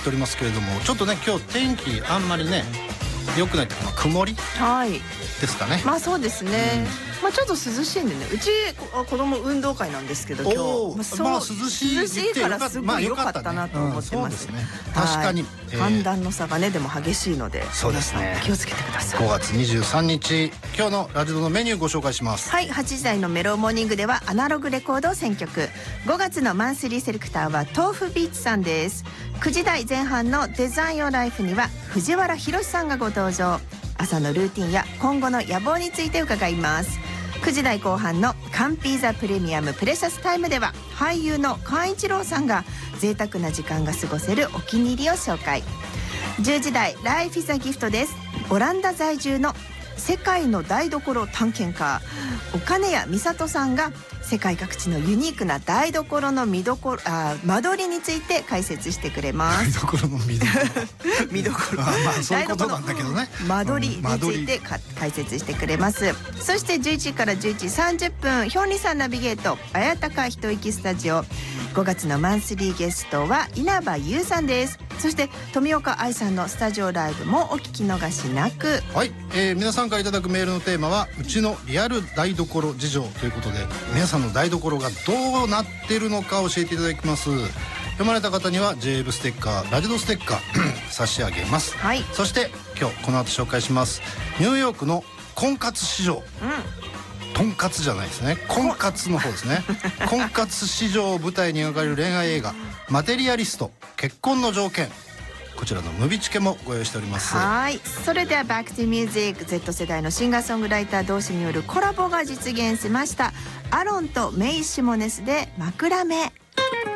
っておりますけれども、ちょっとね今日天気あんまりね良くないというか、曇りですかね。 まあそうですね、まあちょっと涼しいんでね、うち子供運動会なんですけど今日、 まあ涼しいからすごい良かったなと思ってます。 確かに寒暖の差がねでも激しいので、 そうですね、 気をつけてください。 5月23日今日のラジオのメニューご紹介します。 はい、8時台のメロウモーニングではアナログレコード選曲。5月のマンスリーセレクターは豆腐ビーツさんです。9時台前半のデザインオライフには藤原宏さんがご登場。朝のルーティンや今後の野望について伺います。9時台後半のカンピーザプレミアムプレシャスタイムでは俳優の寛一郎さんが贅沢な時間が過ごせるお気に入りを紹介。10時台ライフイズアギフトです。オランダ在住の世界の台所探検家岡根谷美里さんが世界各地のユニークな台所の間取りについて解説してくれます。 台所の見どころ見どころまあそういうことなんだけどね、 間取りについて解説してくれます。そして11時から11時30分ヒョンリさんナビゲート綾鷹一息スタジオ。5月のマンスリーゲストは稲葉優さんです。そして富岡愛さんのスタジオライブもお聞き逃しなく。 はい、皆さんからいただくメールのテーマはうちのリアル台所事情ということで、皆さんの台所がどうなっているのか教えていただきます。読まれた方には JL ステッカーラジドステッカー差し上げます、 はい、 そして今日この後紹介しますニューヨークの婚活市場、とんかつじゃないですね、婚活の方ですね婚活市場を舞台に描かれる恋愛映画マテリアリスト結婚の条件、こちらのムビチケもご用意しております。 はい、それではバックトゥミュージック。 Z 世代のシンガーソングライター同士によるコラボが実現しました。アロンとメイ・シモネスで枕目。